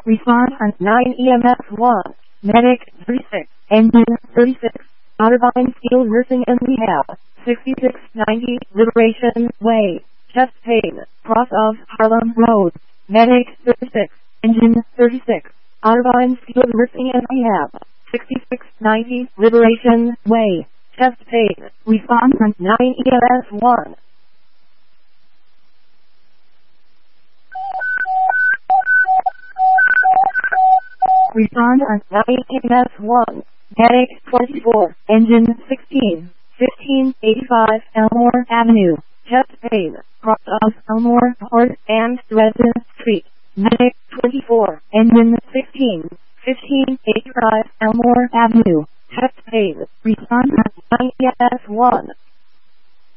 Response on 9 EMS 1. Medic 36. Engine 36. Otterbein Skilled Nursing and Rehab. 6690 Liberation Way. Chest pain. Cross of Harlem Road. Medic 36. Engine 36. Otterbein Skilled Nursing and Rehab. 6690 Liberation Way. Chest pain. Response on 9 EMS 1. Respond on 9 EMS 1. Medic 24. Engine 16. 1585 Elmore Avenue. Chest pain. Cross of Elmore Court and Dresden Street. Medic 24. Engine 16. 1585 Elmore Avenue. Chest pain. Respond on 9 EMS 1.